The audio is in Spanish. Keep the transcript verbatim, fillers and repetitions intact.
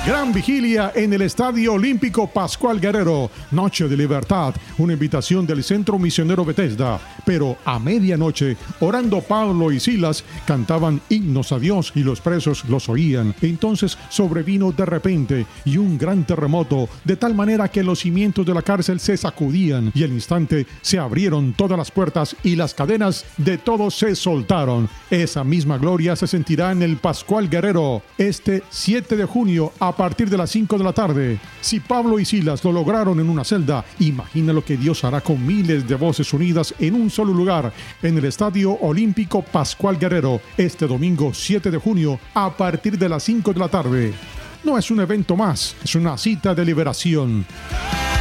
Gran vigilia en el Estadio Olímpico Pascual Guerrero. Noche de libertad, una invitación del Centro Misionero Bethesda. Pero a medianoche, orando Pablo y Silas, cantaban himnos a Dios y los presos los oían. Entonces sobrevino de repente y un gran terremoto, de tal manera que los cimientos de la cárcel se sacudían y al instante se abrieron todas las puertas y las cadenas de todos se soltaron. Esa misma gloria se sentirá en el Pascual Guerrero este siete de junio a partir de las cinco de la tarde. Si Pablo y Silas lo lograron en una celda, imagina lo que Dios hará con miles de voces unidas en un solo lugar, en el Estadio Olímpico Pascual Guerrero, este domingo siete de junio a partir de las cinco de la tarde. No es un evento más, es una cita de liberación.